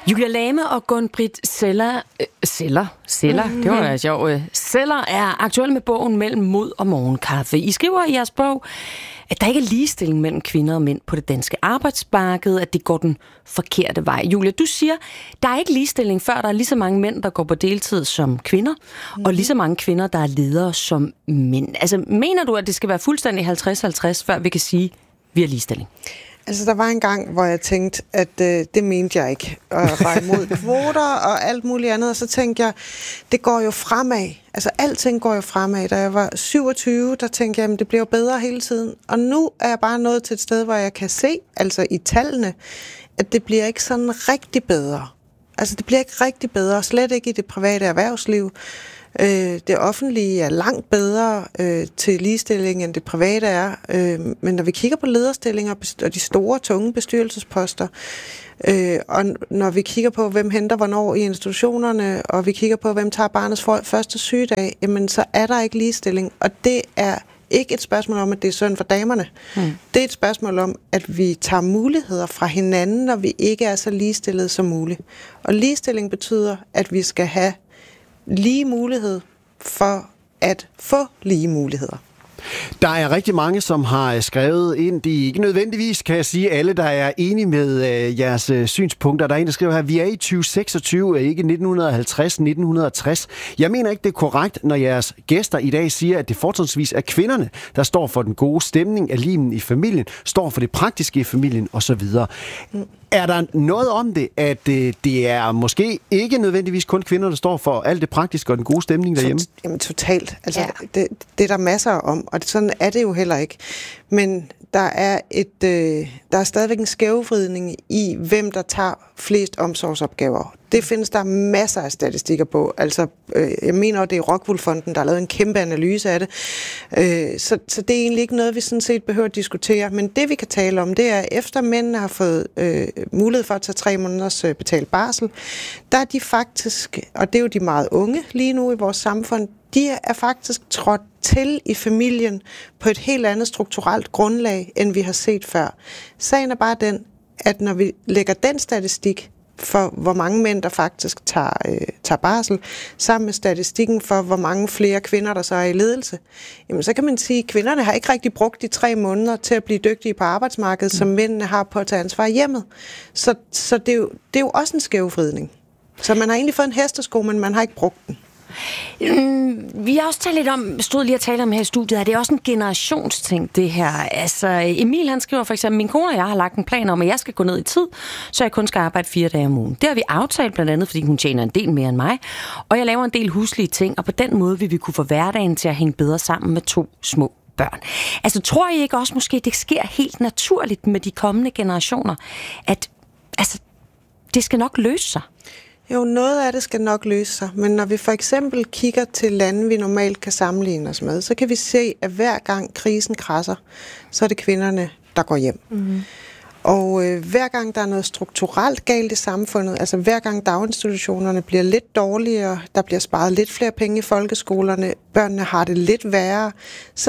Julia Lame og Gunn-Britt Zeller, det var jo sjovt. Zeller er aktuel med bogen Mellem Mod og Morgenkaffe. I skriver i jeres bog, at der ikke er ligestilling mellem kvinder og mænd på det danske arbejdsmarked, at det går den forkerte vej. Julia, du siger, der er ikke ligestilling, før der er lige så mange mænd, der går på deltid som kvinder, og lige så mange kvinder, der er ledere som mænd. Altså, mener du, at det skal være fuldstændig 50-50, før vi kan sige, at vi har ligestilling? Altså, der var en gang, hvor jeg tænkte, at det mente jeg ikke. Og jeg var imod kvoter og alt muligt andet. Og så tænkte jeg, det går jo fremad. Altså, alting går jo fremad. Da jeg var 27, der tænkte jeg, at det bliver jo bedre hele tiden. Og nu er jeg bare nået til et sted, hvor jeg kan se, altså i tallene, at det bliver ikke sådan rigtig bedre. Altså, det bliver ikke rigtig bedre. Slet ikke i det private erhvervsliv. Det offentlige er langt bedre til ligestilling, end det private er. Men når vi kigger på lederstillinger og de store, tunge bestyrelsesposter, og når vi kigger på, hvem henter hvornår i institutionerne, og vi kigger på, hvem tager barnets første sygedag, jamen så er der ikke ligestilling. Og det er ikke et spørgsmål om, at det er synd for damerne. Det er et spørgsmål om, at vi tager muligheder fra hinanden, når vi ikke er så ligestillede som muligt. Og ligestilling betyder, at vi skal have lige mulighed for at få lige muligheder. Der er rigtig mange, som har skrevet ind. De er ikke nødvendigvis, kan jeg sige, alle, der er enige med jeres synspunkter. Der er en, der skriver her, vi er i 2026, ikke 1950-1960. Jeg mener ikke, det er korrekt, når jeres gæster i dag siger, at det fortrinsvis er kvinderne, der står for den gode stemning af limen i familien, står for det praktiske i familien osv. Er der noget om det, at det er måske ikke nødvendigvis kun kvinder, der står for alt det praktiske og den gode stemning derhjemme? Jamen totalt. Altså, det er der masser om, og sådan er det jo heller ikke. Men der er stadigvæk en skævvridning i, hvem der tager flest omsorgsopgaver. Det findes der masser af statistikker på. Altså, jeg mener, det er Rockwool-fonden, der har lavet en kæmpe analyse af det. Så det er egentlig ikke noget, vi sådan set behøver at diskutere. Men det, vi kan tale om, det er, efter mændene har fået mulighed for at tage 3 måneders betalt barsel, der er de faktisk, og det er jo de meget unge lige nu i vores samfund, de er faktisk trådt til i familien på et helt andet strukturelt grundlag, end vi har set før. Sagen er bare den, at når vi lægger den statistik for, hvor mange mænd, der faktisk tager barsel, sammen med statistikken for, hvor mange flere kvinder, der så er i ledelse, jamen så kan man sige, at kvinderne har ikke rigtig brugt de 3 måneder til at blive dygtige på arbejdsmarkedet, som mændene har på at tage ansvar hjemmet. Så det er jo også en skævvridning. Så man har egentlig fået en hestesko, men man har ikke brugt den. Vi har også talt lidt om, stod lige at tale om her i studiet, at det er også en generationsting, det her. Altså, Emil, han skriver for eksempel, min kone og jeg har lagt en plan om, at jeg skal gå ned i tid, så jeg kun skal arbejde 4 dage om ugen. Det har vi aftalt blandt andet, fordi hun tjener en del mere end mig, og jeg laver en del huslige ting, og på den måde vil vi kunne få hverdagen til at hænge bedre sammen med 2 små børn. Altså, tror I ikke også måske, det sker helt naturligt med de kommende generationer, at det skal nok løse sig? Jo, noget af det skal nok løse sig, men når vi for eksempel kigger til lande, vi normalt kan sammenligne os med, så kan vi se, at hver gang krisen krasser, så er det kvinderne, der går hjem. Og hver gang der er noget strukturelt galt i samfundet, altså hver gang daginstitutionerne bliver lidt dårligere, der bliver sparet lidt flere penge i folkeskolerne, børnene har det lidt værre, så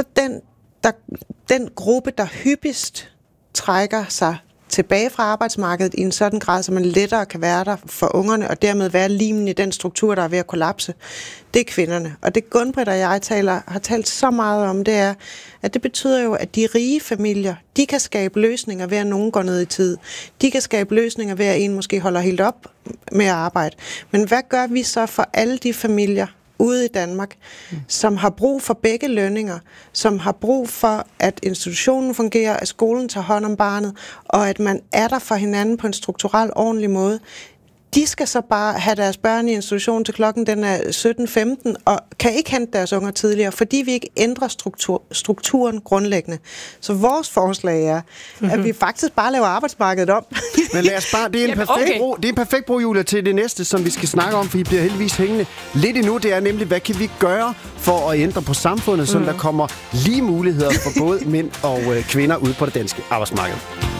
den gruppe, der hyppigst trækker sig tilbage fra arbejdsmarkedet i en sådan grad, så man lettere kan være der for ungerne, og dermed være limen i den struktur, der er ved at kollapse, det er kvinderne. Og det Gunn-Britt og jeg har talt så meget om, det er, at det betyder jo, at de rige familier, de kan skabe løsninger ved, at nogen går ned i tid. De kan skabe løsninger ved, at en måske holder helt op med at arbejde. Men hvad gør vi så for alle de familier ude i Danmark, som har brug for begge lønninger, som har brug for, at institutionen fungerer, at skolen tager hånd om barnet, og at man er der for hinanden på en strukturel, ordentlig måde? De skal så bare have deres børn i institutionen til klokken, den er 17:15, og kan ikke hente deres unger tidligere, fordi vi ikke ændrer strukturen grundlæggende. Så vores forslag er, at vi faktisk bare laver arbejdsmarkedet om. Men lad os bare, det er en perfekt bro, Julia, til det næste, som vi skal snakke om, for I bliver heldigvis hængende lidt endnu. Det er nemlig, hvad kan vi gøre for at ændre på samfundet, så der kommer lige muligheder for både mænd og kvinder ude på det danske arbejdsmarked.